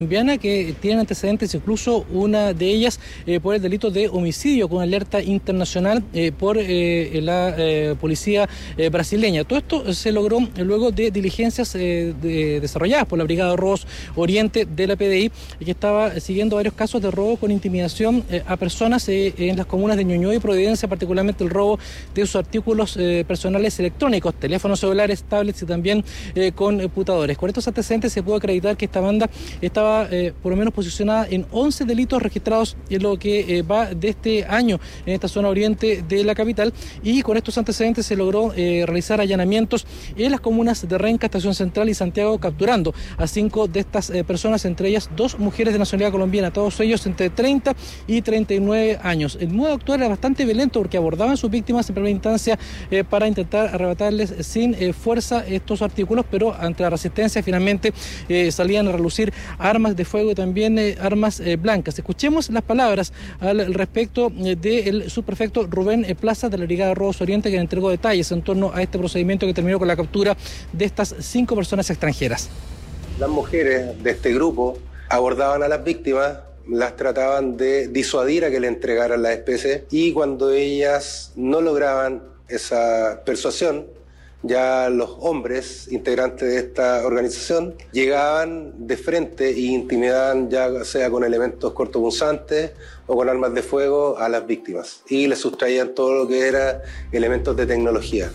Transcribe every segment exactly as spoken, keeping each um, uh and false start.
colombiana que tienen antecedentes, incluso una de ellas eh, por el delito de homicidio con alerta internacional eh, por eh, la eh, policía eh, brasileña. Todo esto se logró luego de diligencias eh, de, desarrolladas por la Brigada de Robos Oriente de la P D I, que estaba siguiendo varios casos de robo con intimidación eh, a personas eh, en las comunas de Ñuñoa y Providencia, particularmente el robo de sus artículos eh, personales electrónicos, teléfonos celulares, tablets y también eh, computadores. Con estos antecedentes se pudo acreditar que esta banda estaba Eh, por lo menos posicionada en once delitos registrados en lo que eh, va de este año en esta zona oriente de la capital, y con estos antecedentes se logró eh, realizar allanamientos en las comunas de Renca, Estación Central y Santiago, capturando a cinco de estas eh, personas, entre ellas dos mujeres de nacionalidad colombiana, todos ellos entre treinta y treinta y nueve años. El modo de actuar era bastante violento porque abordaban a sus víctimas en primera instancia eh, para intentar arrebatarles sin eh, fuerza estos artículos, pero ante la resistencia finalmente eh, salían a relucir armas de fuego y también eh, armas eh, blancas. Escuchemos las palabras al respecto eh, del subprefecto Rubén eh, Plaza de la Brigada de Robos Oriente, que entregó detalles en torno a este procedimiento que terminó con la captura de estas cinco personas extranjeras. Las mujeres de este grupo abordaban a las víctimas, las trataban de disuadir a que le entregaran las especies, y cuando ellas no lograban esa persuasión, ya los hombres integrantes de esta organización llegaban de frente e intimidaban, ya sea con elementos cortopunzantes o con armas de fuego, a las víctimas, y les sustraían todo lo que era elementos de tecnología.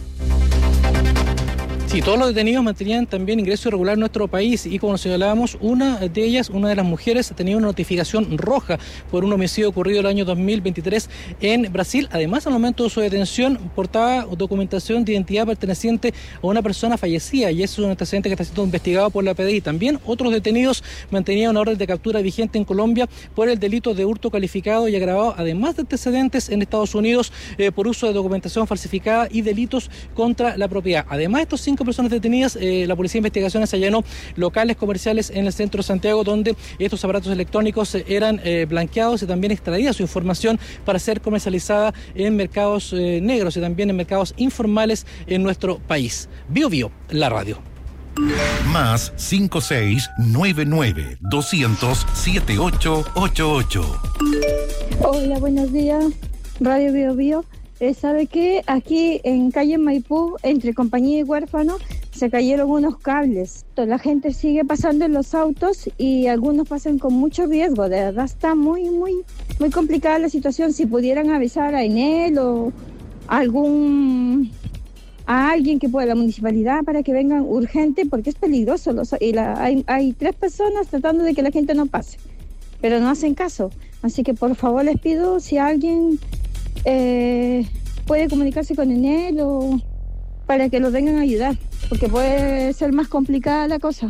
Sí, todos los detenidos mantenían también ingreso irregular en nuestro país, y como señalábamos, una de ellas, una de las mujeres, tenía una notificación roja por un homicidio ocurrido el año dos mil veintitrés en Brasil. Además, al momento de su detención, portaba documentación de identidad perteneciente a una persona fallecida, y es un antecedente que está siendo investigado por la P D I. También otros detenidos mantenían una orden de captura vigente en Colombia por el delito de hurto calificado y agravado, además de antecedentes en Estados Unidos eh, por uso de documentación falsificada y delitos contra la propiedad. Además, estos cinco personas detenidas, eh, la Policía de Investigaciones allanó locales comerciales en el centro de Santiago, donde estos aparatos electrónicos eh, eran eh, blanqueados y también extraída su información para ser comercializada en mercados eh, negros y también en mercados informales en nuestro país. Bio Bio, la radio. Más cinco seis nueve nueve dos cero cero siete ocho ocho ocho. Hola, buenos días, Radio Bio Bio. Eh, ¿Sabe qué? Aquí en calle Maipú, entre Compañía y Huérfano, se cayeron unos cables. La gente sigue pasando en los autos y algunos pasan con mucho riesgo. De verdad está muy, muy, muy complicada la situación. Si pudieran avisar a Enel o a algún... a alguien que pueda, la municipalidad, para que vengan urgente, porque es peligroso. Los, y la, hay, hay tres personas tratando de que la gente no pase, pero no hacen caso. Así que por favor les pido, si alguien eh, puede comunicarse con Enel o para que los vengan a ayudar, porque puede ser más complicada la cosa.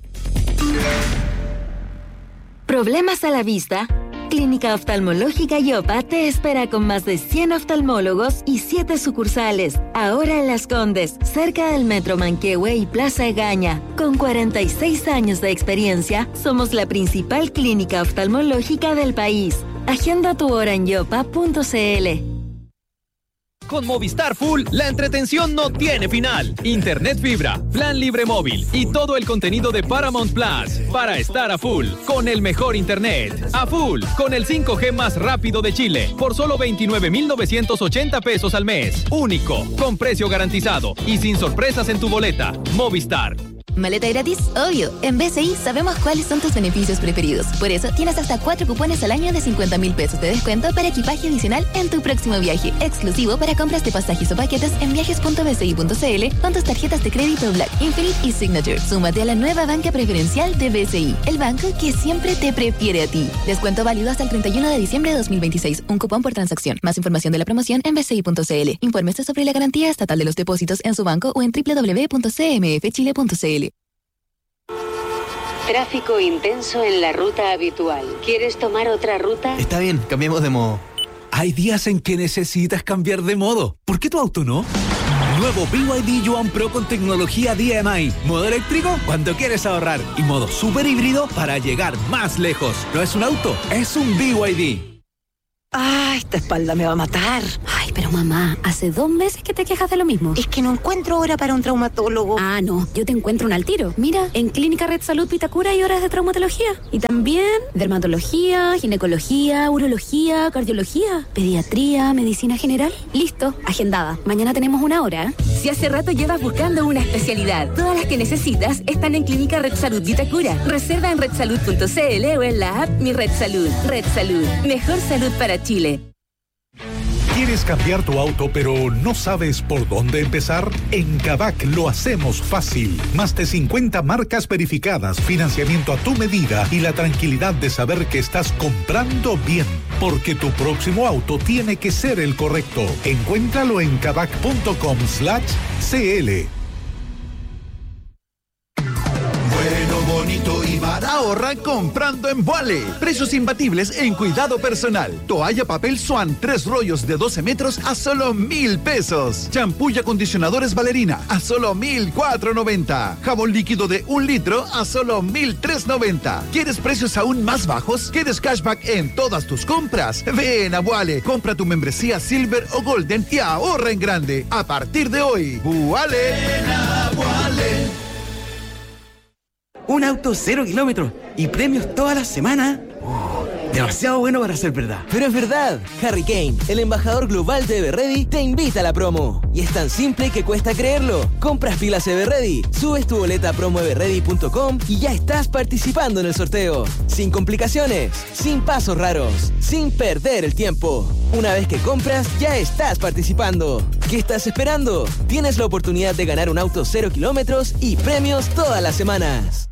¿Problemas a la vista? Clínica Oftalmológica Yopa te espera con más de cien oftalmólogos y siete sucursales. Ahora en Las Condes, cerca del Metro Manquehue y Plaza Egaña. Con cuarenta y seis años de experiencia, somos la principal clínica oftalmológica del país. Agenda tu hora en yopa punto c l. Con Movistar Full, la entretención no tiene final. Internet fibra, plan libre móvil y todo el contenido de Paramount Plus para estar a full con el mejor internet. A full con el cinco G más rápido de Chile por solo veintinueve mil novecientos ochenta pesos al mes. Único, con precio garantizado y sin sorpresas en tu boleta. Movistar. ¿Maleta gratis? Obvio. En B C I sabemos cuáles son tus beneficios preferidos. Por eso tienes hasta cuatro cupones al año de cincuenta mil pesos de descuento para equipaje adicional en tu próximo viaje. Exclusivo para compras de pasajes o paquetes en viajes punto b c i punto c l con tus tarjetas de crédito Black, Infinite y Signature. Súmate a la nueva banca preferencial de B C I, el banco que siempre te prefiere a ti. Descuento válido hasta el treinta y uno de diciembre de dos mil veintiséis. Un cupón por transacción. Más información de la promoción en b c i punto c l. Infórmese sobre la garantía estatal de los depósitos en su banco o en doble u doble u doble u punto c m f chile punto c l. Tráfico intenso en la ruta habitual. ¿Quieres tomar otra ruta? Está bien, cambiemos de modo. Hay días en que necesitas cambiar de modo. ¿Por qué tu auto no? Nuevo B Y D Yuan Pro con tecnología D M I. Modo eléctrico cuando quieres ahorrar. Y modo super híbrido para llegar más lejos. No es un auto, es un B Y D. ¡Ay, esta espalda me va a matar! ¡Ay, Pero mamá, hace dos meses que te quejas de lo mismo. Es que no encuentro hora para un traumatólogo. Ah, no, yo te encuentro un al tiro. Mira, en Clínica Red Salud Vitacura hay horas de traumatología. Y también dermatología, ginecología, urología, cardiología, pediatría, medicina general. Listo, agendada. Mañana tenemos una hora. Si hace rato llevas buscando una especialidad, todas las que necesitas están en Clínica Red Salud Vitacura. Reserva en red salud punto c l o en la app Mi Red Salud. Red Salud, mejor salud para Chile. ¿Quieres cambiar tu auto pero no sabes por dónde empezar? En Kavak lo hacemos fácil. Más de cincuenta marcas verificadas, financiamiento a tu medida y la tranquilidad de saber que estás comprando bien. Porque tu próximo auto tiene que ser el correcto. Encuéntralo en kavak punto com slash c l. Bueno, bonito y barato. Ahorra comprando en Vuale. Precios imbatibles en cuidado personal. Toalla papel Swan, tres rollos de doce metros a solo mil pesos. Champú y acondicionadores Valerina a solo mil cuatro noventa. Jabón líquido de un litro a solo mil tres noventa. ¿Quieres precios aún más bajos? ¿Quieres cashback en todas tus compras? Ven a Vuale. Compra tu membresía Silver o Golden y ahorra en grande. A partir de hoy, Vuale. Ven a Vuale. Un auto cero kilómetros y premios toda la semana. Oh, demasiado bueno para ser verdad. Pero es verdad. Harry Kane, el embajador global de Everready, te invita a la promo. Y es tan simple que cuesta creerlo. Compras pilas Everready, subes tu boleta a promo everready punto com y ya estás participando en el sorteo. Sin complicaciones, sin pasos raros, sin perder el tiempo. Una vez que compras, ya estás participando. ¿Qué estás esperando? Tienes la oportunidad de ganar un auto cero kilómetros y premios todas las semanas.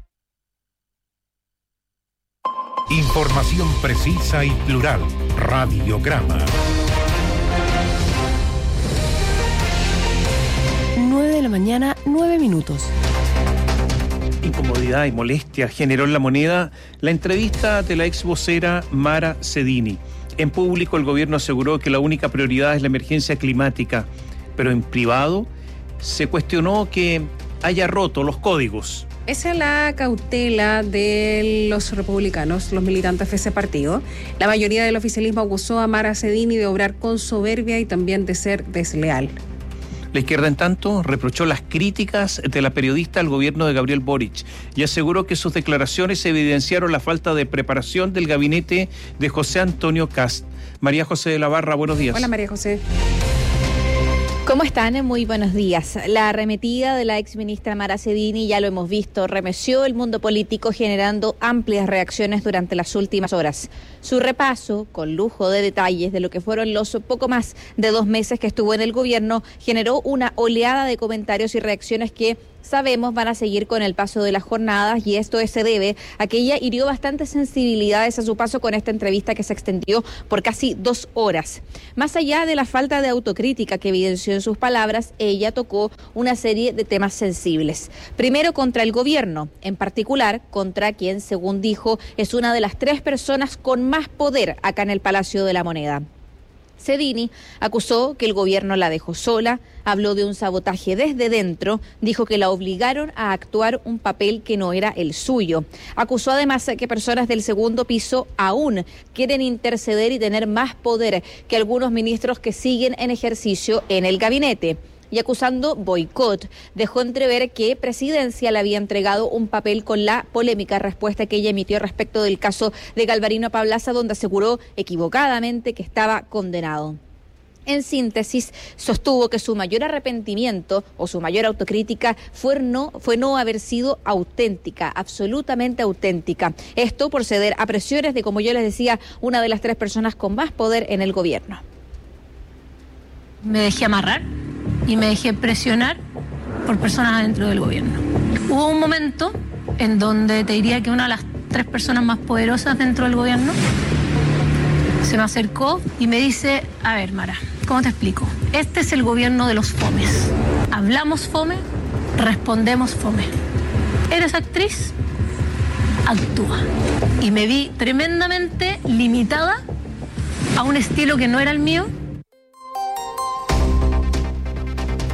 Información precisa y plural. Radiograma. nueve de la mañana, nueve minutos. Incomodidad y molestia generó en La Moneda la entrevista de la ex vocera Mara Cedini. En público el gobierno aseguró que la única prioridad es la emergencia climática, pero en privado se cuestionó que haya roto los códigos. Esa es la cautela de los republicanos, los militantes de ese partido. La mayoría del oficialismo acusó a Mara Cedini de obrar con soberbia y también de ser desleal. La izquierda, en tanto, reprochó las críticas de la periodista al gobierno de Gabriel Boric y aseguró que sus declaraciones evidenciaron la falta de preparación del gabinete de José Antonio Kast. María José de la Barra, buenos días. Hola, María José. ¿Cómo están? Muy buenos días. La arremetida de la exministra Mara Cedini, ya lo hemos visto, remeció el mundo político generando amplias reacciones durante las últimas horas. Su repaso, con lujo de detalles de lo que fueron los poco más de dos meses que estuvo en el gobierno, generó una oleada de comentarios y reacciones que sabemos van a seguir con el paso de las jornadas, y esto se debe a que ella hirió bastantes sensibilidades a su paso con esta entrevista que se extendió por casi dos horas. Más allá de la falta de autocrítica que evidenció en sus palabras, ella tocó una serie de temas sensibles. Primero, contra el gobierno, en particular contra quien, según dijo, es una de las tres personas con más poder acá en el Palacio de la Moneda. Cedini acusó que el gobierno la dejó sola, habló de un sabotaje desde dentro, dijo que la obligaron a actuar un papel que no era el suyo. Acusó además que personas del segundo piso aún quieren interceder y tener más poder que algunos ministros que siguen en ejercicio en el gabinete. Y acusando boicot, dejó entrever que Presidencia le había entregado un papel con la polémica respuesta que ella emitió respecto del caso de Galvarino Pablaza, donde aseguró equivocadamente que estaba condenado. En síntesis, sostuvo que su mayor arrepentimiento o su mayor autocrítica fue no, fue no haber sido auténtica, absolutamente auténtica. Esto por ceder a presiones de, como yo les decía, una de las tres personas con más poder en el gobierno. Me dejé amarrar y me dejé presionar por personas adentro del gobierno. Hubo un momento en donde te diría que una de las tres personas más poderosas dentro del gobierno se me acercó y me dice: a ver, Mara, ¿cómo te explico? Este es el gobierno de los fomes. Hablamos fome, respondemos fome. ¿Eres actriz? Actúa. Y me vi tremendamente limitada a un estilo que no era el mío.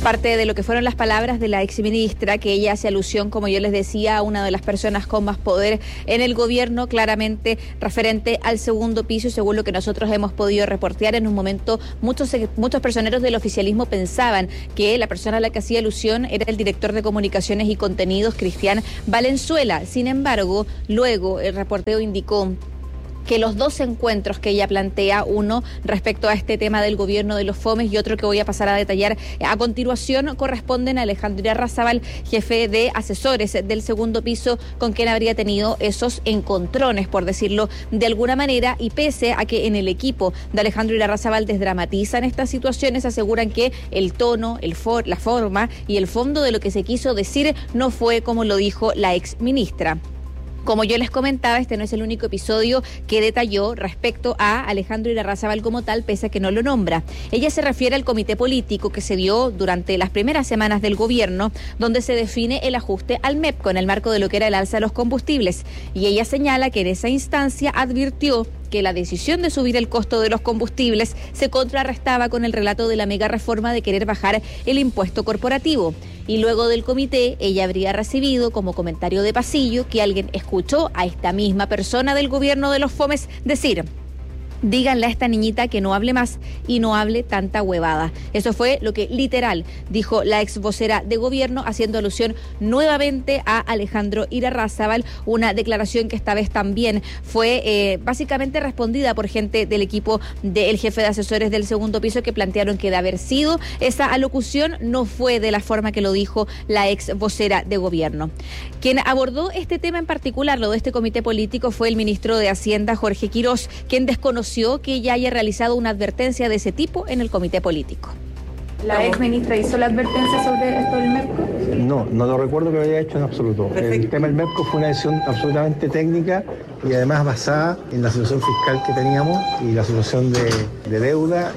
Parte de lo que fueron las palabras de la exministra, que ella hace alusión, como yo les decía, a una de las personas con más poder en el gobierno, claramente referente al segundo piso, y según lo que nosotros hemos podido reportear, en un momento muchos, muchos personeros del oficialismo pensaban que la persona a la que hacía alusión era el director de comunicaciones y contenidos, Cristian Valenzuela. Sin embargo, luego el reporteo indicó que los dos encuentros que ella plantea, uno respecto a este tema del gobierno de los FOMES y otro que voy a pasar a detallar a continuación, corresponden a Alejandro Irarrázaval, jefe de asesores del segundo piso, con quien habría tenido esos encontrones, por decirlo de alguna manera, y pese a que en el equipo de Alejandro Irarrázaval desdramatizan estas situaciones, aseguran que el tono, el for, la forma y el fondo de lo que se quiso decir no fue como lo dijo la exministra. Como yo les comentaba, este no es el único episodio que detalló respecto a Alejandro Irarrázaval como tal, pese a que no lo nombra. Ella se refiere al comité político que se dio durante las primeras semanas del gobierno, donde se define el ajuste al M E P con el marco de lo que era el alza de los combustibles. Y ella señala que en esa instancia advirtió que la decisión de subir el costo de los combustibles se contrarrestaba con el relato de la mega reforma de querer bajar el impuesto corporativo. Y luego del comité, ella habría recibido como comentario de pasillo que alguien escuchó a esta misma persona del gobierno de los FOMES decir: díganle a esta niñita que no hable más y no hable tanta huevada. Eso fue lo que literal dijo la ex vocera de gobierno, haciendo alusión nuevamente a Alejandro Irarrázaval, una declaración que esta vez también fue eh, básicamente respondida por gente del equipo del jefe de asesores del segundo piso, que plantearon que de haber sido esa alocución no fue de la forma que lo dijo la ex vocera de gobierno. Quien abordó este tema en particular, lo de este comité político, fue el ministro de Hacienda, Jorge Quirós, quien desconoció que ella haya realizado una advertencia de ese tipo en el comité político. ¿La ex ministra hizo la advertencia sobre esto del MEPCO? No, no lo recuerdo que lo haya hecho en absoluto. Perfecto. El tema del MEPCO fue una decisión absolutamente técnica y además basada en la situación fiscal que teníamos y la situación de, de deuda.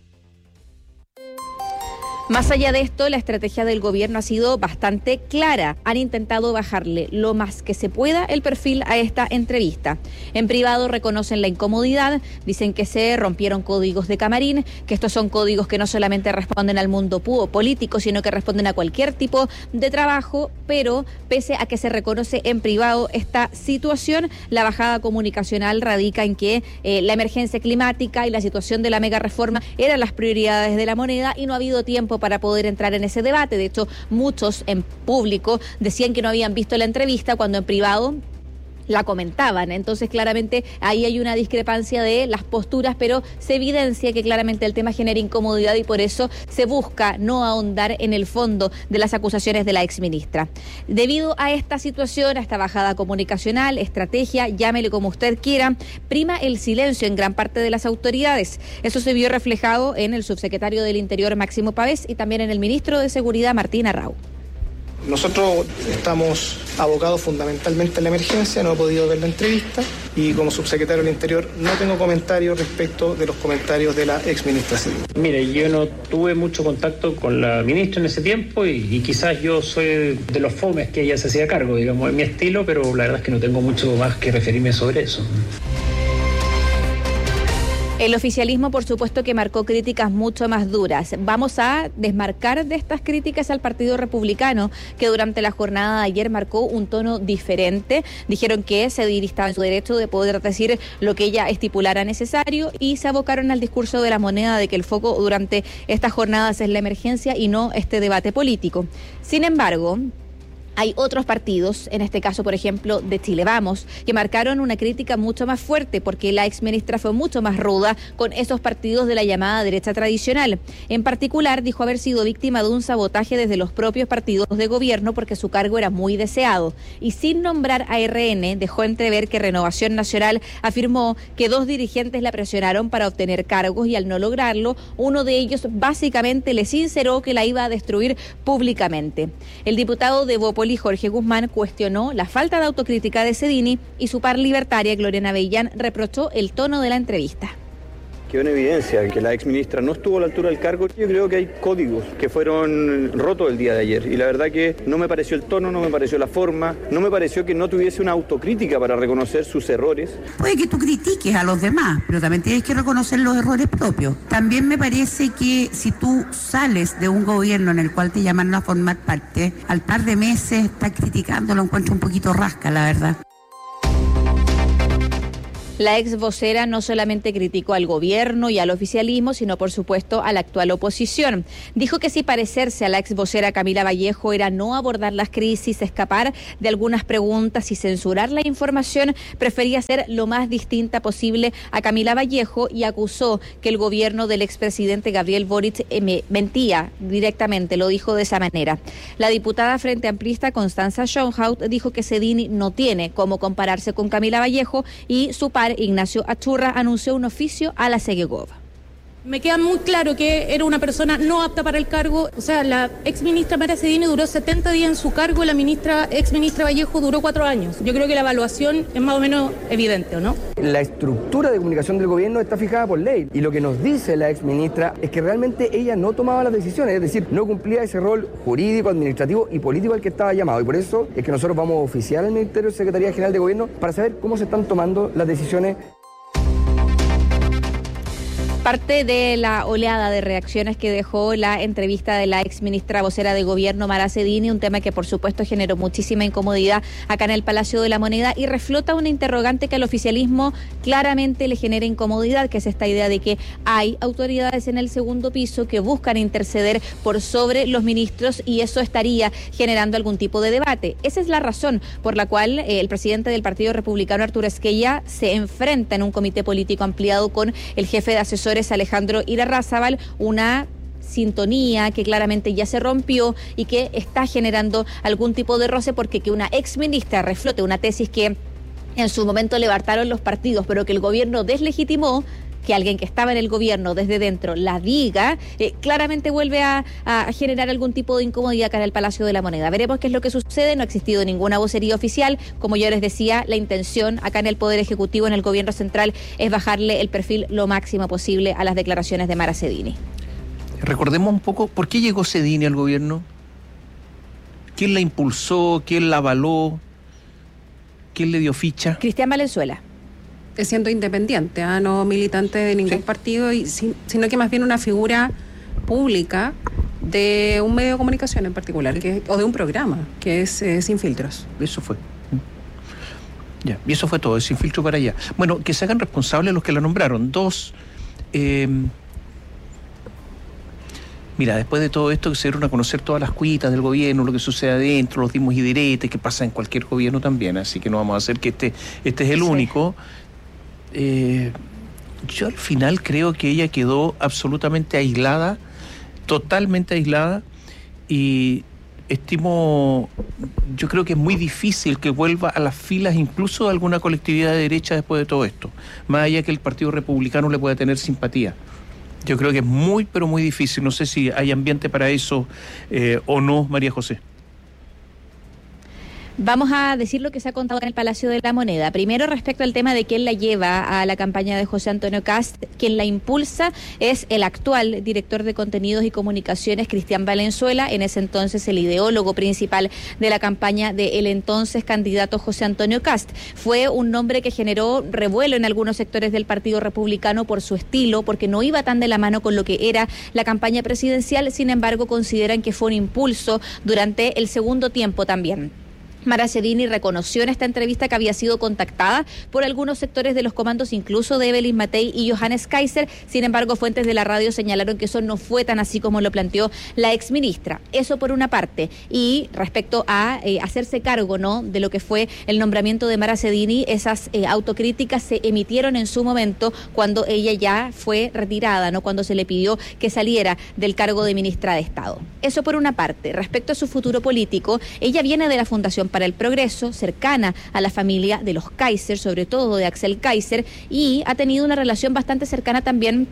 Más allá de esto, la estrategia del gobierno ha sido bastante clara. Han intentado bajarle lo más que se pueda el perfil a esta entrevista. En privado reconocen la incomodidad, dicen que se rompieron códigos de camarín, que estos son códigos que no solamente responden al mundo político, sino que responden a cualquier tipo de trabajo, pero pese a que se reconoce en privado esta situación, la bajada comunicacional radica en que eh, la emergencia climática y la situación de la mega reforma eran las prioridades de la moneda y no ha habido tiempo para poder entrar en ese debate. De hecho, muchos en público decían que no habían visto la entrevista cuando en privado la comentaban. Entonces, claramente, ahí hay una discrepancia de las posturas, pero se evidencia que claramente el tema genera incomodidad y por eso se busca no ahondar en el fondo de las acusaciones de la exministra. Debido a esta situación, a esta bajada comunicacional, estrategia, llámele como usted quiera, prima el silencio en gran parte de las autoridades. Eso se vio reflejado en el subsecretario del Interior, Máximo Pavés, y también en el ministro de Seguridad, Martín Arrau. Nosotros estamos abocados fundamentalmente a la emergencia, no he podido ver la entrevista y como subsecretario del Interior no tengo comentarios respecto de los comentarios de la exministra Cedini. Mire, yo no tuve mucho contacto con la ministra en ese tiempo y, y quizás yo soy de los fomes que ella se hacía cargo, digamos, en mi estilo, pero la verdad es que no tengo mucho más que referirme sobre eso. El oficialismo, por supuesto, que marcó críticas mucho más duras. Vamos a desmarcar de estas críticas al Partido Republicano, que durante la jornada de ayer marcó un tono diferente. Dijeron que Cedini estaba en su derecho de poder decir lo que ella estipulara necesario y se abocaron al discurso de la moneda de que el foco durante estas jornadas es la emergencia y no este debate político. Sin embargo, hay otros partidos, en este caso, por ejemplo, de Chile Vamos, que marcaron una crítica mucho más fuerte porque la exministra fue mucho más ruda con esos partidos de la llamada derecha tradicional. En particular, dijo haber sido víctima de un sabotaje desde los propios partidos de gobierno porque su cargo era muy deseado. Y sin nombrar a R N, dejó entrever que Renovación Nacional afirmó que dos dirigentes la presionaron para obtener cargos y al no lograrlo, uno de ellos básicamente le sinceró que la iba a destruir públicamente. El diputado de Bópoli, Jorge Guzmán, cuestionó la falta de autocrítica de Cedini y su par libertaria, Gloria Navellán, reprochó el tono de la entrevista. Quedó en evidencia que la exministra no estuvo a la altura del cargo. Yo creo que hay códigos que fueron rotos el día de ayer y la verdad que no me pareció el tono, no me pareció la forma, no me pareció que no tuviese una autocrítica para reconocer sus errores. Puede que tú critiques a los demás, pero también tienes que reconocer los errores propios. También me parece que si tú sales de un gobierno en el cual te llamaron a formar parte, al par de meses estás criticando, lo encuentro un poquito rasca, la verdad. La ex vocera no solamente criticó al gobierno y al oficialismo, sino por supuesto a la actual oposición. Dijo que si parecerse a la ex vocera Camila Vallejo era no abordar las crisis, escapar de algunas preguntas y censurar la información, prefería ser lo más distinta posible a Camila Vallejo y acusó que el gobierno del expresidente Gabriel Boric eh, mentía directamente, lo dijo de esa manera. La diputada frente amplista Constanza Schoenhout dijo que Cedini no tiene cómo compararse con Camila Vallejo y su par Ignacio Achurra anunció un oficio a la Segegov. Me queda muy claro que era una persona no apta para el cargo. O sea, la exministra Mara Cedini duró setenta días en su cargo, la ministra exministra Vallejo duró cuatro años. Yo creo que la evaluación es más o menos evidente, ¿o no? La estructura de comunicación del gobierno está fijada por ley y lo que nos dice la exministra es que realmente ella no tomaba las decisiones, es decir, no cumplía ese rol jurídico, administrativo y político al que estaba llamado. Y por eso es que nosotros vamos a oficiar al Ministerio de Secretaría General de Gobierno para saber cómo se están tomando las decisiones. Parte de la oleada de reacciones que dejó la entrevista de la exministra vocera de gobierno Mara Cedini, un tema que por supuesto generó muchísima incomodidad acá en el Palacio de la Moneda y reflota una interrogante que al oficialismo claramente le genera incomodidad, que es esta idea de que hay autoridades en el segundo piso que buscan interceder por sobre los ministros y eso estaría generando algún tipo de debate. Esa es la razón por la cual eh, el presidente del Partido Republicano, Arturo Esquella, se enfrenta en un comité político ampliado con el jefe de asesores Alejandro Irarrázaval, una sintonía que claramente ya se rompió y que está generando algún tipo de roce porque que una exministra reflote una tesis que en su momento levantaron los partidos, pero que el gobierno deslegitimó, que alguien que estaba en el gobierno desde dentro la diga, eh, claramente vuelve a, a generar algún tipo de incomodidad acá en el Palacio de la Moneda. Veremos qué es lo que sucede. No ha existido ninguna vocería oficial. Como yo les decía, la intención acá en el Poder Ejecutivo, en el Gobierno Central, es bajarle el perfil lo máximo posible a las declaraciones de Mara Cedini. Recordemos un poco, ¿por qué llegó Cedini al gobierno? ¿Quién la impulsó? ¿Quién la avaló? ¿Quién le dio ficha? Cristian Valenzuela. Siendo independiente, ¿eh? No militante de ningún sí. partido, y, sino que más bien una figura pública de un medio de comunicación en particular, que, o de un programa, que es eh, Sin Filtros. Eso fue. Ya, y eso fue todo, Sin Filtro para allá. Bueno, que se hagan responsables los que la nombraron. Dos, eh, mira, después de todo esto que se dieron a conocer todas las cuitas del gobierno, lo que sucede adentro, los dimos y diretes, que pasa en cualquier gobierno también, así que no vamos a hacer que este, este es el sí. único. Eh, yo al final creo que ella quedó absolutamente aislada, totalmente aislada, y estimo, yo creo que es muy difícil que vuelva a las filas incluso de alguna colectividad de derecha después de todo esto, más allá que el Partido Republicano le pueda tener simpatía. Yo creo que es muy, pero muy difícil. No sé si hay ambiente para eso eh, o no, María José. Vamos a decir lo que se ha contado en el Palacio de la Moneda. Primero, respecto al tema de quién la lleva a la campaña de José Antonio Kast, quien la impulsa es el actual director de Contenidos y Comunicaciones, Cristian Valenzuela, en ese entonces el ideólogo principal de la campaña del entonces candidato José Antonio Kast. Fue un nombre que generó revuelo en algunos sectores del Partido Republicano por su estilo, porque no iba tan de la mano con lo que era la campaña presidencial. Sin embargo, consideran que fue un impulso durante el segundo tiempo también. Mara Cedini reconoció en esta entrevista que había sido contactada por algunos sectores de los comandos, incluso de Evelyn Matei y Johannes Kaiser. Sin embargo, fuentes de la radio señalaron que eso no fue tan así como lo planteó la exministra. Eso por una parte. Y respecto a eh, hacerse cargo, ¿no?, de lo que fue el nombramiento de Mara Cedini, esas eh, autocríticas se emitieron en su momento cuando ella ya fue retirada, ¿no?, cuando se le pidió que saliera del cargo de ministra de Estado. Eso por una parte. Respecto a su futuro político, ella viene de la Fundación para el Progreso, cercana a la familia de los Kaiser, sobre todo de Axel Kaiser, y ha tenido una relación bastante cercana también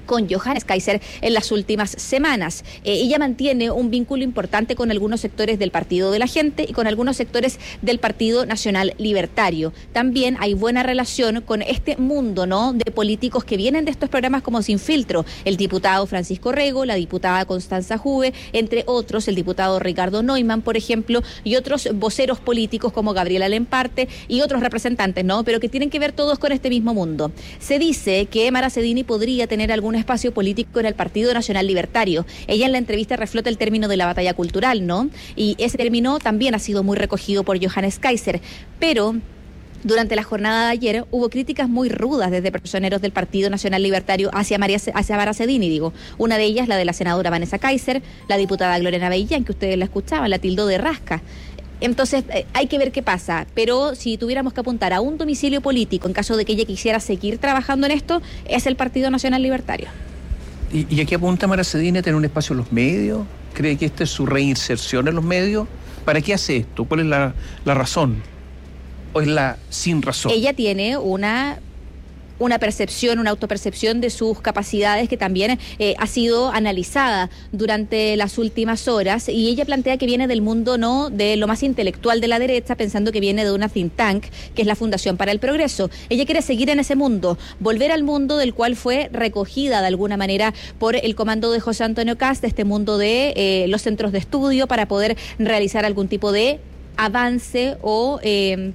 con Johannes Kaiser en las últimas semanas. Eh, ella mantiene un vínculo importante con algunos sectores del Partido de la Gente y con algunos sectores del Partido Nacional Libertario. También hay buena relación con este mundo, ¿no?, de políticos que vienen de estos programas como Sin Filtro, el diputado Francisco Rego, la diputada Constanza Juve, entre otros, el diputado Ricardo Neumann, por ejemplo, y otros voceros políticos como Gabriela Lemparte y otros representantes, ¿no?, pero que tienen que ver todos con este mismo mundo. Se dice que Mara Sedini podría tener algún espacio político en el Partido Nacional Libertario. Ella en la entrevista reflota el término de la batalla cultural, ¿no? Y ese término también ha sido muy recogido por Johannes Kaiser, pero durante la jornada de ayer hubo críticas muy rudas desde personeros del Partido Nacional Libertario hacia María, hacia Mara Sedini, digo. Una de ellas, la de la senadora Vanessa Kaiser, la diputada Gloria Navellán, que ustedes la escuchaban, la tildó de rasca. Entonces, eh, hay que ver qué pasa, pero si tuviéramos que apuntar a un domicilio político en caso de que ella quisiera seguir trabajando en esto, es el Partido Nacional Libertario. ¿Y, y aquí apunta Mara Sedini a tener un espacio en los medios? ¿Cree que esta es su reinserción en los medios? ¿Para qué hace esto? ¿Cuál es la, la razón? ¿O es la sin razón? Ella tiene una... una percepción, una autopercepción de sus capacidades que también eh, ha sido analizada durante las últimas horas, y ella plantea que viene del mundo, no de lo más intelectual de la derecha, pensando que viene de una think tank, que es la Fundación para el Progreso. Ella quiere seguir en ese mundo, volver al mundo del cual fue recogida de alguna manera por el comando de José Antonio Kast, de este mundo de eh, los centros de estudio, para poder realizar algún tipo de avance o... Eh,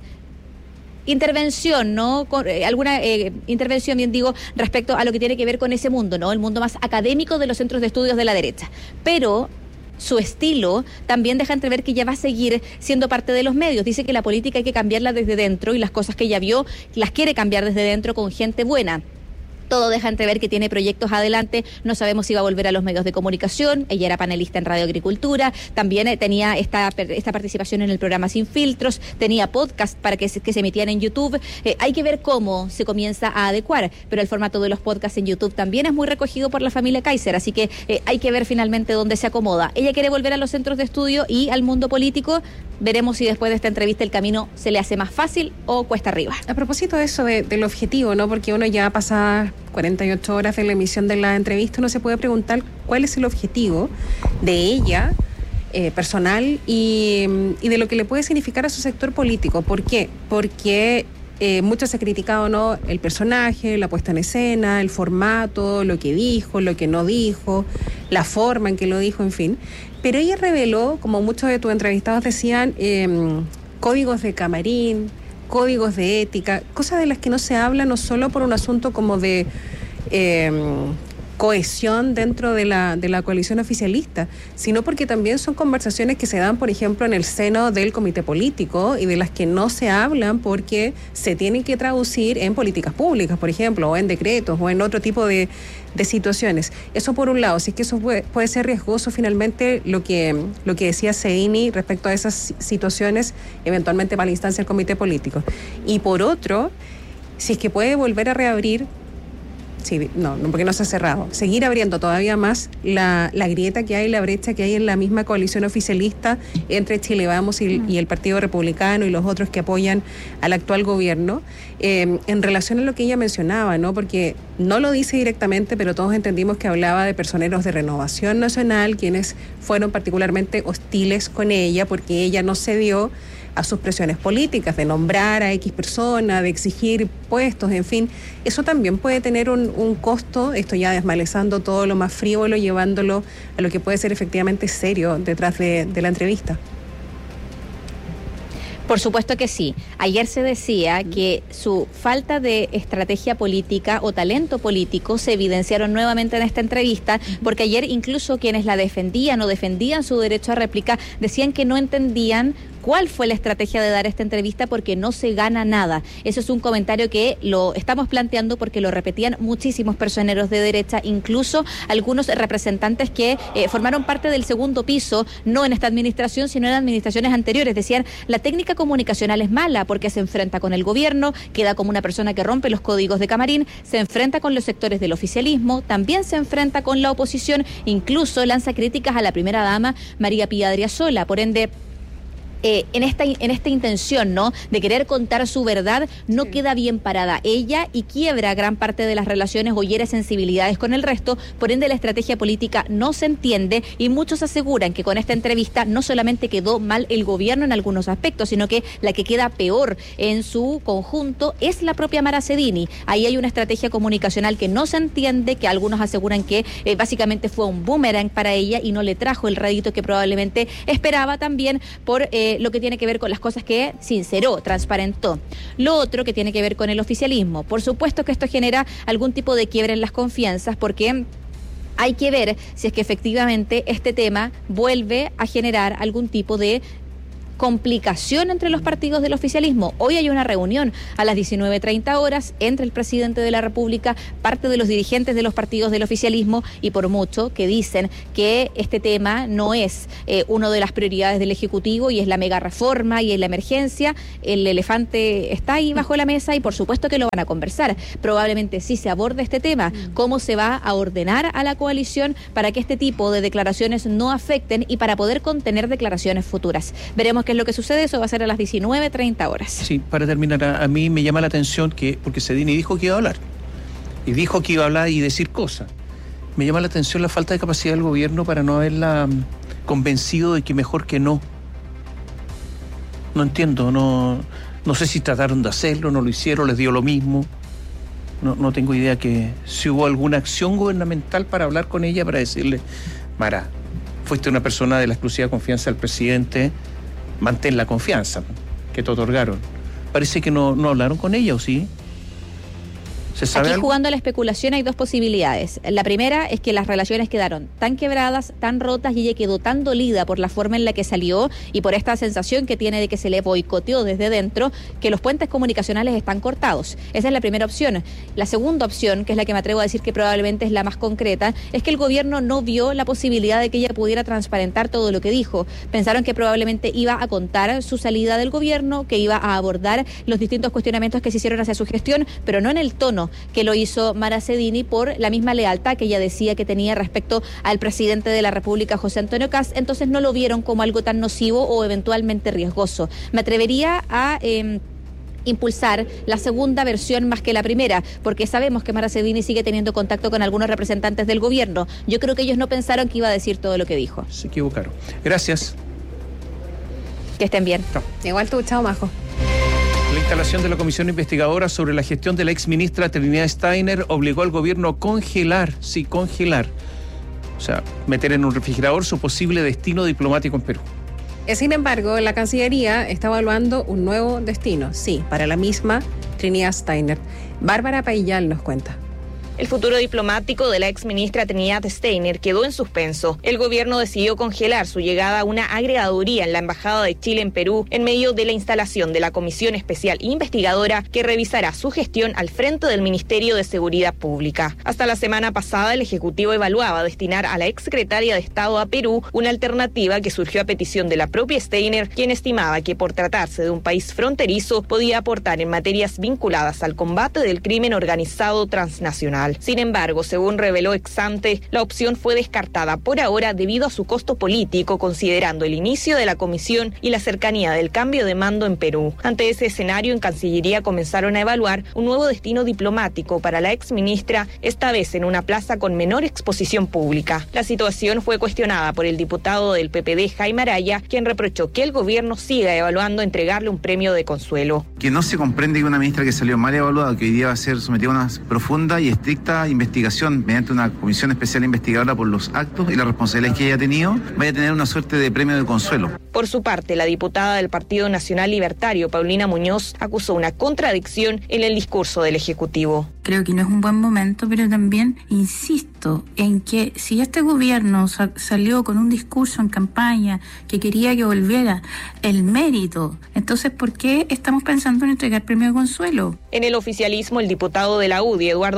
intervención, ¿no? Con, eh, alguna eh, intervención, bien digo, respecto a lo que tiene que ver con ese mundo, ¿no? El mundo más académico de los centros de estudios de la derecha. Pero su estilo también deja entrever que ella va a seguir siendo parte de los medios. Dice que la política hay que cambiarla desde dentro, y las cosas que ella vio las quiere cambiar desde dentro con gente buena. Todo deja entrever que tiene proyectos adelante. No sabemos si va a volver a los medios de comunicación. Ella era panelista en Radio Agricultura. También eh, tenía esta, esta participación en el programa Sin Filtros. Tenía podcast para que se, que se emitían en YouTube. Eh, hay que ver cómo se comienza a adecuar. Pero el formato de los podcasts en YouTube también es muy recogido por la familia Kaiser. Así que eh, hay que ver finalmente dónde se acomoda. Ella quiere volver a los centros de estudio y al mundo político. Veremos si después de esta entrevista el camino se le hace más fácil o cuesta arriba. A propósito de eso, de, del objetivo, ¿no? Porque uno ya pasa cuarenta y ocho horas de la emisión de la entrevista, uno se puede preguntar cuál es el objetivo de ella, eh, personal, y, y de lo que le puede significar a su sector político. ¿Por qué? Porque eh, mucho se ha criticado, ¿no?, el personaje, la puesta en escena, el formato, lo que dijo, lo que no dijo, la forma en que lo dijo, en fin. Pero ella reveló, como muchos de tus entrevistados decían, eh, códigos de camarín, códigos de ética, cosas de las que no se habla, no solo por un asunto como de eh, cohesión dentro de la, de la coalición oficialista, sino porque también son conversaciones que se dan, por ejemplo, en el seno del comité político, y de las que no se hablan porque se tienen que traducir en políticas públicas, por ejemplo, o en decretos, o en otro tipo de, de situaciones. Eso por un lado. Si es que eso puede, puede ser riesgoso finalmente, lo que, lo que decía Sedini respecto a esas situaciones, eventualmente para la instancia del comité político. Y por otro, si es que puede volver a reabrir, sí, no, no, porque no se ha cerrado, seguir abriendo todavía más la, la grieta que hay, la brecha que hay en la misma coalición oficialista entre Chile Vamos y, y el Partido Republicano y los otros que apoyan al actual gobierno, eh, en relación a lo que ella mencionaba, ¿no? Porque no lo dice directamente, pero todos entendimos que hablaba de personeros de Renovación Nacional, quienes fueron particularmente hostiles con ella porque ella no cedió a sus presiones políticas, de nombrar a X persona, de exigir puestos, en fin. Eso también puede tener un, un costo, esto ya desmalezando todo lo más frívolo, llevándolo a lo que puede ser efectivamente serio detrás de, de la entrevista. Por supuesto que sí. Ayer se decía que su falta de estrategia política o talento político se evidenciaron nuevamente en esta entrevista, porque ayer incluso quienes la defendían o defendían su derecho a réplica decían que no entendían cuál fue la estrategia de dar esta entrevista porque no se gana nada. Eso es un comentario que lo estamos planteando porque lo repetían muchísimos personeros de derecha, incluso algunos representantes que eh, formaron parte del segundo piso, no en esta administración, sino en administraciones anteriores. Decían, la técnica comunicacional es mala porque se enfrenta con el gobierno, queda como una persona que rompe los códigos de camarín, se enfrenta con los sectores del oficialismo, también se enfrenta con la oposición, incluso lanza críticas a la primera dama María Pía Adriasola. Por ende, Eh, en esta en esta intención, ¿no?, de querer contar su verdad, no sí. queda bien parada ella y quiebra gran parte de las relaciones o hiere sensibilidades con el resto, por ende la estrategia política no se entiende y muchos aseguran que con esta entrevista no solamente quedó mal el gobierno en algunos aspectos, sino que la que queda peor en su conjunto es la propia Mara Cedini. Ahí hay una estrategia comunicacional que no se entiende, que algunos aseguran que eh, básicamente fue un boomerang para ella y no le trajo el rédito que probablemente esperaba, también por eh, lo que tiene que ver con las cosas que sinceró, transparentó. Lo otro que tiene que ver con el oficialismo. Por supuesto que esto genera algún tipo de quiebre en las confianzas, porque hay que ver si es que efectivamente este tema vuelve a generar algún tipo de complicación entre los partidos del oficialismo. Hoy hay una reunión a las diecinueve treinta horas entre el presidente de la República, parte de los dirigentes de los partidos del oficialismo, y por mucho que dicen que este tema no es eh, una de las prioridades del Ejecutivo y es la mega reforma y es la emergencia, el elefante está ahí bajo la mesa y por supuesto que lo van a conversar. Probablemente sí se aborde este tema, cómo se va a ordenar a la coalición para que este tipo de declaraciones no afecten y para poder contener declaraciones futuras. Veremos qué es lo que sucede, eso va a ser a las diecinueve treinta horas. Sí, para terminar, a, a mí me llama la atención que, porque Cedini dijo que iba a hablar, y dijo que iba a hablar y decir cosas. Me llama la atención la falta de capacidad del gobierno para no haberla um, convencido de que mejor que no. No entiendo, no, no sé si trataron de hacerlo, no lo hicieron, les dio lo mismo. No, no tengo idea que si hubo alguna acción gubernamental para hablar con ella, para decirle: Mara, fuiste una persona de la exclusiva confianza del presidente, mantén la confianza que te otorgaron. Parece que no, no hablaron con ella, ¿o sí? ¿Se sabe Aquí algo? Jugando a la especulación hay dos posibilidades. La primera es que las relaciones quedaron tan quebradas, tan rotas, y ella quedó tan dolida por la forma en la que salió y por esta sensación que tiene de que se le boicoteó desde dentro, que los puentes comunicacionales están cortados. Esa es la primera opción. La segunda opción, que es la que me atrevo a decir que probablemente es la más concreta, es que el gobierno no vio la posibilidad de que ella pudiera transparentar todo lo que dijo. Pensaron que probablemente iba a contar su salida del gobierno, que iba a abordar los distintos cuestionamientos que se hicieron hacia su gestión, pero no en el tono que lo hizo Mara Cedini, por la misma lealtad que ella decía que tenía respecto al presidente de la República, José Antonio Kast. Entonces no lo vieron como algo tan nocivo o eventualmente riesgoso. Me atrevería a Eh, impulsar la segunda versión más que la primera, porque sabemos que Mara Cedini sigue teniendo contacto con algunos representantes del gobierno. Yo creo que ellos no pensaron que iba a decir todo lo que dijo. Se equivocaron. Gracias. Que estén bien. Chao. Igual tú, chao, Majo. La instalación de la comisión investigadora sobre la gestión de la exministra Trinidad Steiner obligó al gobierno a congelar, sí, congelar, o sea, meter en un refrigerador su posible destino diplomático en Perú. Sin embargo, la Cancillería está evaluando un nuevo destino, sí, para la misma Trinidad Steiner. Bárbara Paillal nos cuenta. El futuro diplomático de la exministra Trinidad Steiner quedó en suspenso. El gobierno decidió congelar su llegada a una agregaduría en la Embajada de Chile en Perú en medio de la instalación de la Comisión Especial Investigadora que revisará su gestión al frente del Ministerio de Seguridad Pública. Hasta la semana pasada, el Ejecutivo evaluaba destinar a la exsecretaria de Estado a Perú, una alternativa que surgió a petición de la propia Steiner, quien estimaba que por tratarse de un país fronterizo podía aportar en materias vinculadas al combate del crimen organizado transnacional. Sin embargo, según reveló ex ante, la opción fue descartada por ahora debido a su costo político, considerando el inicio de la comisión y la cercanía del cambio de mando en Perú. Ante ese escenario, en Cancillería comenzaron a evaluar un nuevo destino diplomático para la exministra, esta vez en una plaza con menor exposición pública. La situación fue cuestionada por el diputado del P P D, Jaime Araya, quien reprochó que el gobierno siga evaluando entregarle un premio de consuelo. Que no se comprende que una ministra que salió mal evaluada, que hoy día va a ser sometida a una profunda y estricta investigación mediante una comisión especial investigadora por los actos y las responsabilidades que ella ha tenido, vaya a tener una suerte de premio de consuelo. Por su parte, la diputada del Partido Nacional Libertario, Paulina Muñoz, acusó una contradicción en el discurso del Ejecutivo. Creo que no es un buen momento, pero también insisto en que si este gobierno sa- salió con un discurso en campaña que quería que volviera el mérito, entonces ¿por qué estamos pensando en entregar premio de consuelo? En el oficialismo, el diputado de la U D I, Eduardo Cretón,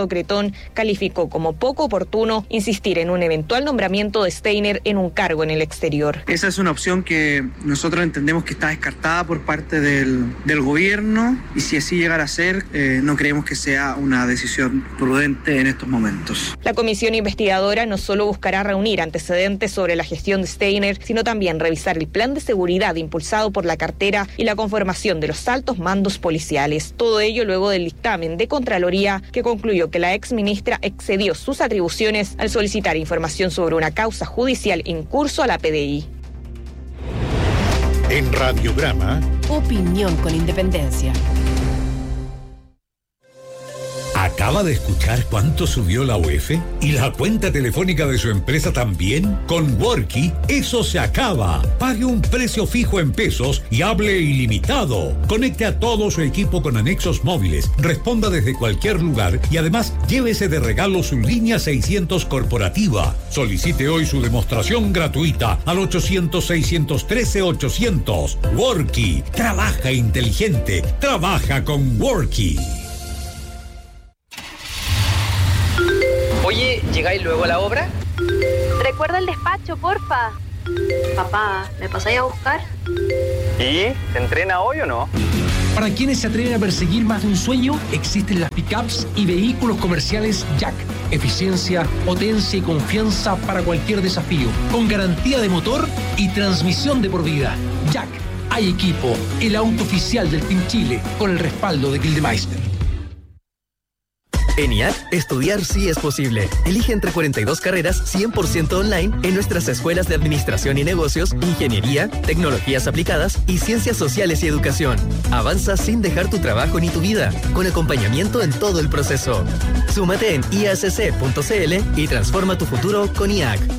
Constitución calificó como poco oportuno insistir en un eventual nombramiento de Steiner en un cargo en el exterior. Esa es una opción que nosotros entendemos que está descartada por parte del, del gobierno, y si así llegara a ser, eh, no creemos que sea una decisión prudente en estos momentos. La comisión investigadora no solo buscará reunir antecedentes sobre la gestión de Steiner, sino también revisar el plan de seguridad impulsado por la cartera y la conformación de los altos mandos policiales. Todo ello luego del dictamen de Contraloría que concluyó que la exministra excedió sus atribuciones al solicitar información sobre una causa judicial en curso a la P D I. En Radiograma, opinión con independencia. ¿Acaba de escuchar cuánto subió la U E F? ¿Y la cuenta telefónica de su empresa también? Con Worky, eso se acaba. Pague un precio fijo en pesos y hable ilimitado. Conecte a todo su equipo con anexos móviles, responda desde cualquier lugar y además llévese de regalo su línea seiscientos corporativa. Solicite hoy su demostración gratuita al ochocientos, seiscientos trece, ochocientos. Worky, trabaja inteligente, trabaja con Worky. Oye, ¿llegáis luego a la obra? Recuerda el despacho, porfa. Papá, ¿me pasáis a buscar? ¿Y? ¿Se entrena hoy o no? Para quienes se atreven a perseguir más de un sueño, existen las pickups y vehículos comerciales Jack. Eficiencia, potencia y confianza para cualquier desafío. Con garantía de motor y transmisión de por vida. Jack, hay equipo. El auto oficial del Team Chile, con el respaldo de Gildemeister. En I A C, estudiar sí es posible. Elige entre cuarenta y dos carreras cien por ciento online en nuestras escuelas de Administración y Negocios, Ingeniería, Tecnologías Aplicadas y Ciencias Sociales y Educación. Avanza sin dejar tu trabajo ni tu vida, con acompañamiento en todo el proceso. Súmate en i a c c punto c l y transforma tu futuro con I A C.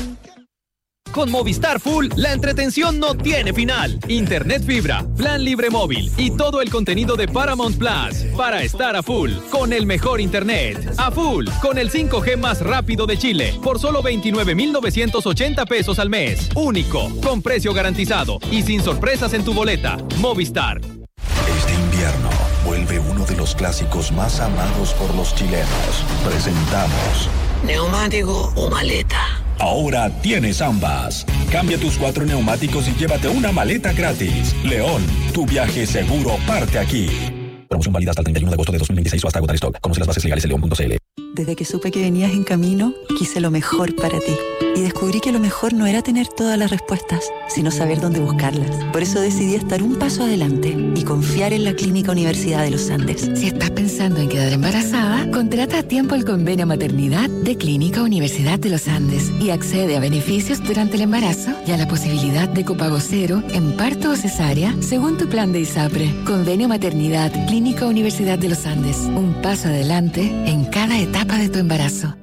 Con Movistar Full, la entretención no tiene final. Internet fibra, plan libre móvil y todo el contenido de Paramount Plus para estar a full con el mejor internet. A full con el cinco G más rápido de Chile por solo veintinueve mil novecientos ochenta pesos al mes. Único, con precio garantizado y sin sorpresas en tu boleta. Movistar. Este invierno vuelve uno de los clásicos más amados por los chilenos. Presentamos ¿neumático o maleta? Ahora tienes ambas. Cambia tus cuatro neumáticos y llévate una maleta gratis. León, tu viaje seguro parte aquí. Promoción válida hasta el treinta y uno de agosto de dos mil veintiséis o hasta agotar stock. Conoce las bases legales en león punto c l. Desde que supe que venías en camino, quise lo mejor para ti. Y descubrí que lo mejor no era tener todas las respuestas, sino saber dónde buscarlas. Por eso decidí estar un paso adelante y confiar en la Clínica Universidad de los Andes. Si estás pensando en quedar embarazada, contrata a tiempo el convenio maternidad de Clínica Universidad de los Andes y accede a beneficios durante el embarazo y a la posibilidad de copago cero en parto o cesárea según tu plan de ISAPRE. Convenio maternidad Clínica Universidad de los Andes. Un paso adelante en cada etapa de tu embarazo.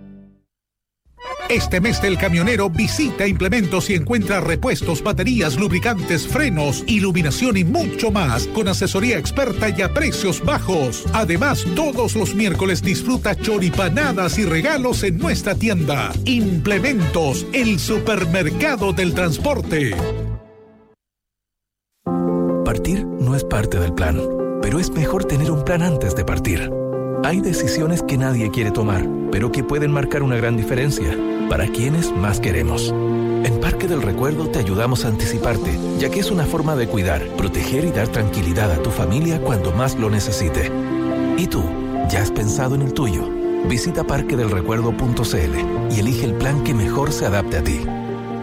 Este mes del camionero visita Implementos y encuentra repuestos, baterías, lubricantes, frenos, iluminación y mucho más con asesoría experta y a precios bajos. Además, todos los miércoles disfruta choripanadas y regalos en nuestra tienda. Implementos, el supermercado del transporte. Partir no es parte del plan, pero es mejor tener un plan antes de partir. Hay decisiones que nadie quiere tomar, pero que pueden marcar una gran diferencia para quienes más queremos. En Parque del Recuerdo te ayudamos a anticiparte, ya que es una forma de cuidar, proteger y dar tranquilidad a tu familia cuando más lo necesite. ¿Y tú? ¿Ya has pensado en el tuyo? Visita parque del recuerdo punto c l y elige el plan que mejor se adapte a ti.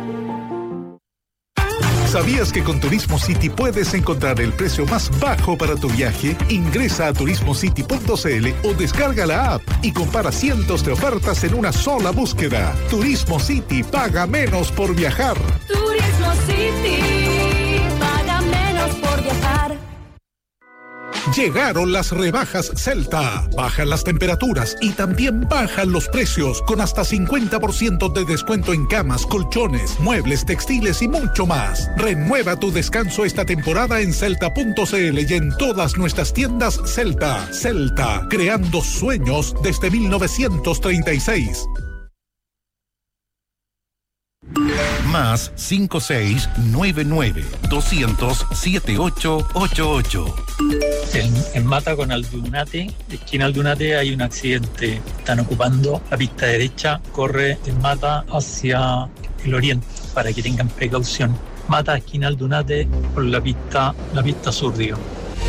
¿Sabías que con Turismo City puedes encontrar el precio más bajo para tu viaje? Ingresa a turismo city punto c l o descarga la app y compara cientos de ofertas en una sola búsqueda. Turismo City, paga menos por viajar. Turismo City, paga menos por viajar. Llegaron las rebajas Celta. Bajan las temperaturas y también bajan los precios con hasta cincuenta por ciento de descuento en camas, colchones, muebles, textiles y mucho más. Renueva tu descanso esta temporada en celta punto c l y en todas nuestras tiendas Celta. Celta, creando sueños desde mil novecientos treinta y seis. Más cinco seis nueve nueve dos cero cero siete ocho ocho ocho. En, en Mata con Aldunate, esquina Aldunate, hay un accidente. Están ocupando la pista derecha, corre en Mata hacia el oriente, para que tengan precaución. Mata, esquina Aldunate, por la pista, la pista sur, digo.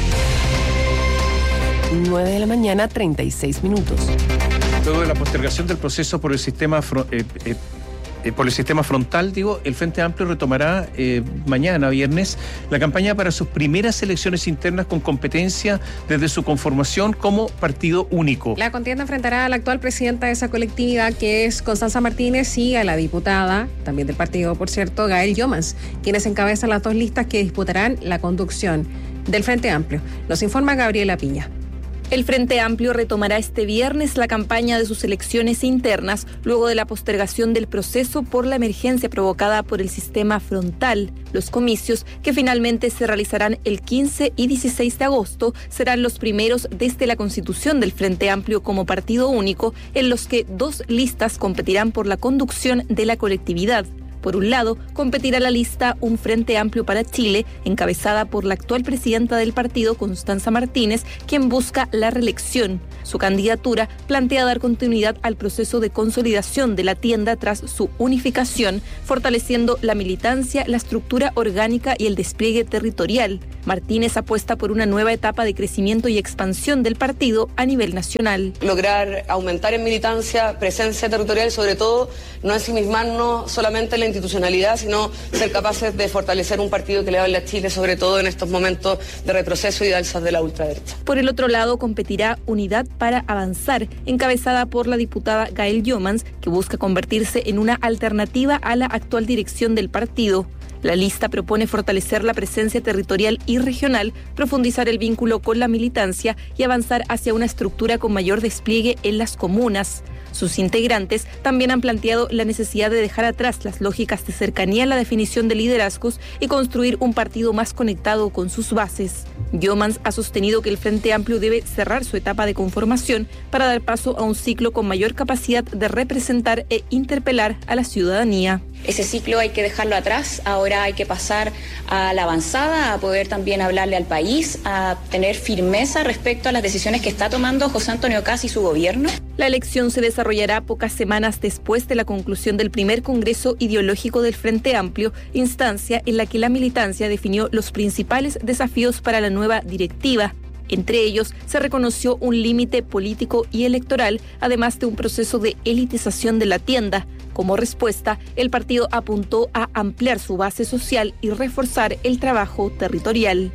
nueve de la mañana, treinta y seis minutos. Luego de la postergación del proceso por el sistema eh, eh, eh, por el sistema frontal, digo, el Frente Amplio retomará eh, mañana, viernes, la campaña para sus primeras elecciones internas con competencia desde su conformación como partido único. La contienda enfrentará a la actual presidenta de esa colectividad, que es Constanza Martínez, y a la diputada, también del partido, por cierto, Gael Yomans, quienes encabezan las dos listas que disputarán la conducción del Frente Amplio. Nos informa Gabriela Piña. El Frente Amplio retomará este viernes la campaña de sus elecciones internas luego de la postergación del proceso por la emergencia provocada por el sistema frontal. Los comicios, que finalmente se realizarán el quince y dieciséis de agosto, serán los primeros desde la constitución del Frente Amplio como partido único, en los que dos listas competirán por la conducción de la colectividad. Por un lado, competirá la lista Un Frente Amplio para Chile, encabezada por la actual presidenta del partido, Constanza Martínez, quien busca la reelección. Su candidatura plantea dar continuidad al proceso de consolidación de la tienda tras su unificación, fortaleciendo la militancia, la estructura orgánica y el despliegue territorial. Martínez apuesta por una nueva etapa de crecimiento y expansión del partido a nivel nacional. Lograr aumentar en militancia, presencia territorial, sobre todo no ensimismarnos solamente en la institucionalidad, sino ser capaces de fortalecer un partido que le hable a Chile, sobre todo en estos momentos de retroceso y de alzas de la ultraderecha. Por el otro lado, competirá Unidad para Avanzar, encabezada por la diputada Gael Yomans, que busca convertirse en una alternativa a la actual dirección del partido. La lista propone fortalecer la presencia territorial y regional, profundizar el vínculo con la militancia y avanzar hacia una estructura con mayor despliegue en las comunas. Sus integrantes también han planteado la necesidad de dejar atrás las lógicas de cercanía en la definición de liderazgos y construir un partido más conectado con sus bases. Yomans ha sostenido que el Frente Amplio debe cerrar su etapa de conformación para dar paso a un ciclo con mayor capacidad de representar e interpelar a la ciudadanía. Ese ciclo hay que dejarlo atrás, ahora hay que pasar a la avanzada, a poder también hablarle al país, a tener firmeza respecto a las decisiones que está tomando José Antonio Kast y su gobierno. La elección se desarrollará pocas semanas después de la conclusión del primer Congreso Ideológico del Frente Amplio, instancia en la que la militancia definió los principales desafíos para la nueva directiva. Entre ellos, se reconoció un límite político y electoral, además de un proceso de elitización de la tienda. Como respuesta, el partido apuntó a ampliar su base social y reforzar el trabajo territorial.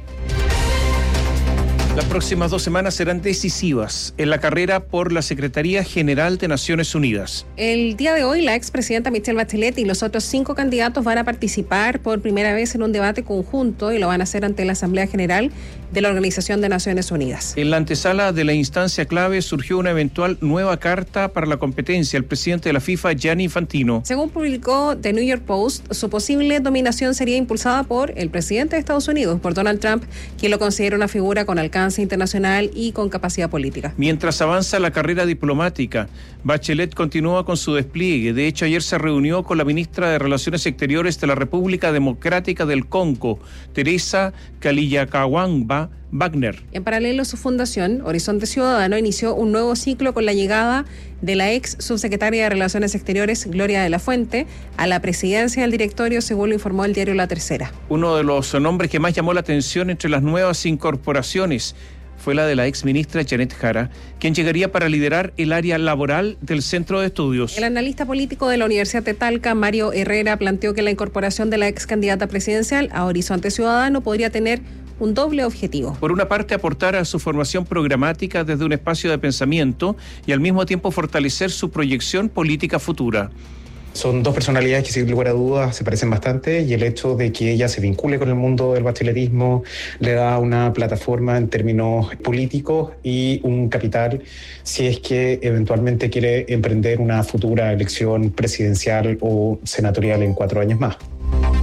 Las próximas dos semanas serán decisivas en la carrera por la Secretaría General de Naciones Unidas. El día de hoy, la expresidenta Michelle Bachelet y los otros cinco candidatos van a participar por primera vez en un debate conjunto y lo van a hacer ante la Asamblea General de la Organización de Naciones Unidas. En la antesala de la instancia clave surgió una eventual nueva carta para la competencia. El presidente de la FIFA, Gianni Infantino. Según publicó The New York Post, su posible dominación sería impulsada por el presidente de Estados Unidos, por Donald Trump, quien lo considera una figura con alcance internacional y con capacidad política. Mientras avanza la carrera diplomática, Bachelet continúa con su despliegue. De hecho, ayer se reunió con la ministra de Relaciones Exteriores de la República Democrática del Congo, Teresa Kaliyakawamba Wagner. En paralelo, su fundación, Horizonte Ciudadano, inició un nuevo ciclo con la llegada de la ex subsecretaria de Relaciones Exteriores, Gloria de la Fuente, a la presidencia del directorio, según lo informó el diario La Tercera. Uno de los nombres que más llamó la atención entre las nuevas incorporaciones fue la de la ex ministra Janet Jara, quien llegaría para liderar el área laboral del Centro de Estudios. El analista político de la Universidad de Talca, Mario Herrera, planteó que la incorporación de la ex candidata presidencial a Horizonte Ciudadano podría tener un doble objetivo. Por una parte, aportar a su formación programática desde un espacio de pensamiento y al mismo tiempo fortalecer su proyección política futura. Son dos personalidades que sin lugar a dudas se parecen bastante y el hecho de que ella se vincule con el mundo del bachelerismo le da una plataforma en términos políticos y un capital si es que eventualmente quiere emprender una futura elección presidencial o senatorial en cuatro años más.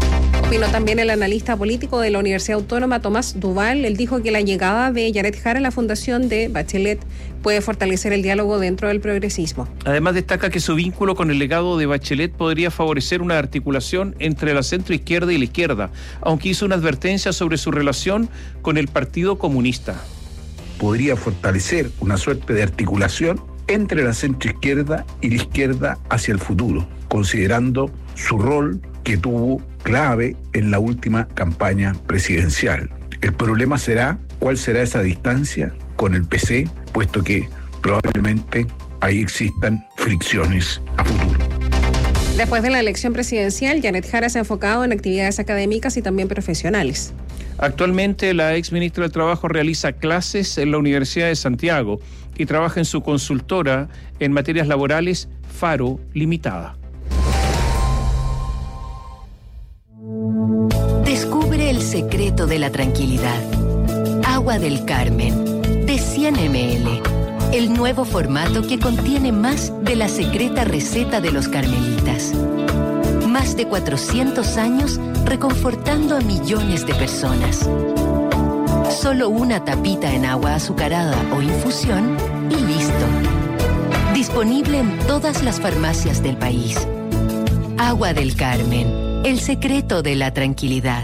Opinó también el analista político de la Universidad Autónoma, Tomás Duval. Él dijo que la llegada de Jared Jara a la fundación de Bachelet puede fortalecer el diálogo dentro del progresismo. Además, destaca que su vínculo con el legado de Bachelet podría favorecer una articulación entre la centroizquierda y la izquierda, aunque hizo una advertencia sobre su relación con el Partido Comunista. Podría fortalecer una suerte de articulación entre la centroizquierda y la izquierda hacia el futuro, considerando su rol que tuvo clave en la última campaña presidencial. El problema será cuál será esa distancia con el P C, puesto que probablemente ahí existan fricciones a futuro. Después de la elección presidencial, Jared Jara se ha enfocado en actividades académicas y también profesionales. Actualmente, la ex ministra del Trabajo realiza clases en la Universidad de Santiago y trabaja en su consultora en materias laborales Faro Limitada. Descubre el secreto de la tranquilidad. Agua del Carmen, de cien mililitros. El nuevo formato que contiene más de la secreta receta de los carmelitas. Más de cuatrocientos años reconfortando a millones de personas. Solo una tapita en agua azucarada o infusión y listo. Disponible en todas las farmacias del país. Agua del Carmen. El secreto de la tranquilidad.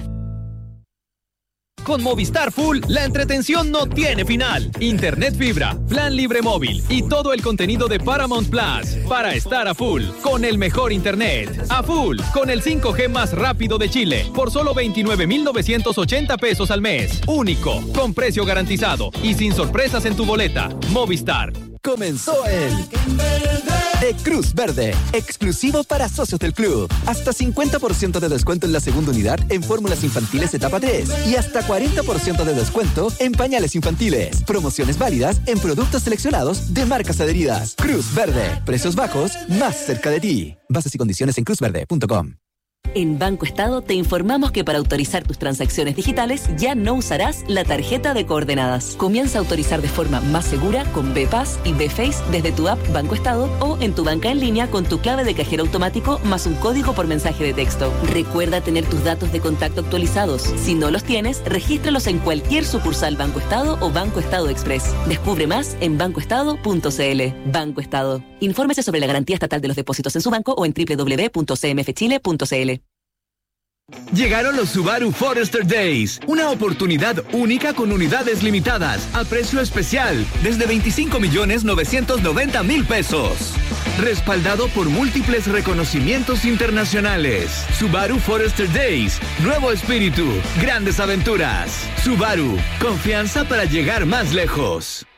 Con Movistar Full, la entretención no tiene final. Internet fibra, plan libre móvil y todo el contenido de Paramount Plus para estar a full con el mejor internet. A full con el cinco G más rápido de Chile por solo veintinueve mil novecientos ochenta pesos al mes. Único, con precio garantizado y sin sorpresas en tu boleta. Movistar. Comenzó el de Cruz Verde, exclusivo para socios del club. Hasta cincuenta por ciento de descuento en la segunda unidad en fórmulas infantiles etapa tres y hasta cuarenta por ciento de descuento en pañales infantiles. Promociones válidas en productos seleccionados de marcas adheridas. Cruz Verde, precios bajos, más cerca de ti. Bases y condiciones en cruz verde punto com. En Banco Estado te informamos que para autorizar tus transacciones digitales ya no usarás la tarjeta de coordenadas. Comienza a autorizar de forma más segura con B-Pass y B-Face desde tu app Banco Estado o en tu banca en línea con tu clave de cajero automático más un código por mensaje de texto. Recuerda tener tus datos de contacto actualizados. Si no los tienes, regístralos en cualquier sucursal Banco Estado o Banco Estado Express. Descubre más en banco estado punto c l. Banco Estado. Infórmese sobre la garantía estatal de los depósitos en su banco o en doble u doble u doble u punto c m f chile punto c l. Llegaron los Subaru Forester Days, una oportunidad única con unidades limitadas a precio especial desde veinticinco millones novecientos noventa mil pesos. Respaldado por múltiples reconocimientos internacionales. Subaru Forester Days, nuevo espíritu, grandes aventuras. Subaru, confianza para llegar más lejos.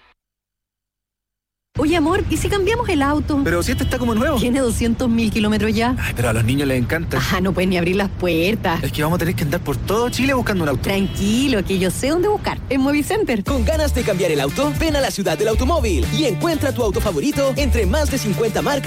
Oye, amor, ¿y si cambiamos el auto? Pero si este está como nuevo. Tiene doscientos mil kilómetros ya. Ay, pero a los niños les encanta. Ah, no pueden ni abrir las puertas. Es que vamos a tener que andar por todo Chile buscando un auto. Tranquilo, que yo sé dónde buscar. En Movicenter. ¿Con ganas de cambiar el auto? Ven a la ciudad del automóvil y encuentra tu auto favorito entre más de cincuenta marcas